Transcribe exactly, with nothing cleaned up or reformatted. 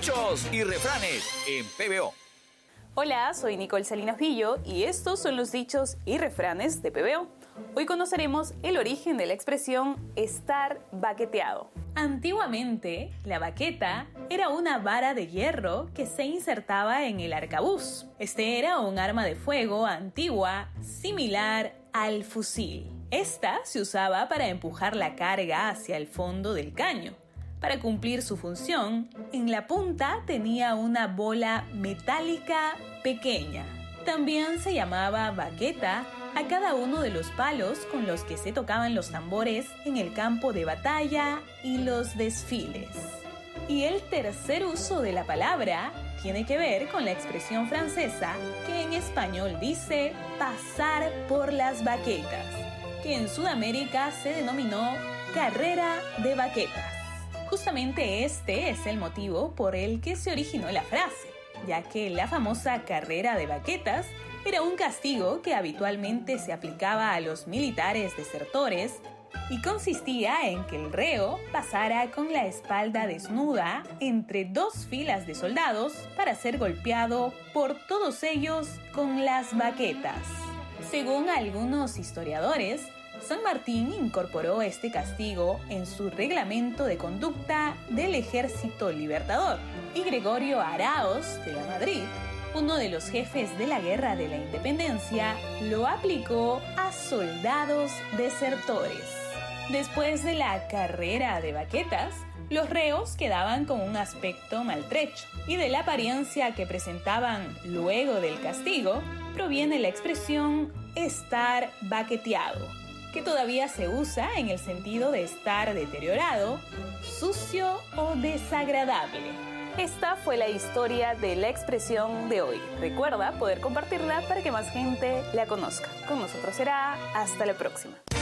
Dichos y refranes en P B O. Hola, soy Nicole Salinas Villo y estos son los dichos y refranes de P B O. Hoy conoceremos el origen de la expresión estar baqueteado. Antiguamente, la baqueta era una vara de hierro que se insertaba en el arcabuz. Este era un arma de fuego antigua similar al fusil. Esta se usaba para empujar la carga hacia el fondo del caño. Para cumplir su función, en la punta tenía una bola metálica pequeña. También se llamaba baqueta a cada uno de los palos con los que se tocaban los tambores en el campo de batalla y los desfiles. Y el tercer uso de la palabra tiene que ver con la expresión francesa que en español dice pasar por las baquetas, que en Sudamérica se denominó carrera de baquetas. Justamente este es el motivo por el que se originó la frase, ya que la famosa carrera de baquetas era un castigo que habitualmente se aplicaba a los militares desertores y consistía en que el reo pasara con la espalda desnuda entre dos filas de soldados para ser golpeado por todos ellos con las baquetas. Según algunos historiadores, San Martín incorporó este castigo en su reglamento de conducta del Ejército Libertador y Gregorio Araoz de la Madrid, uno de los jefes de la Guerra de la Independencia, lo aplicó a soldados desertores. Después de la carrera de baquetas, los reos quedaban con un aspecto maltrecho y de la apariencia que presentaban luego del castigo proviene la expresión estar baqueteado, que todavía se usa en el sentido de estar deteriorado, sucio o desagradable. Esta fue la historia de la expresión de hoy. Recuerda poder compartirla para que más gente la conozca. Con nosotros será hasta la próxima.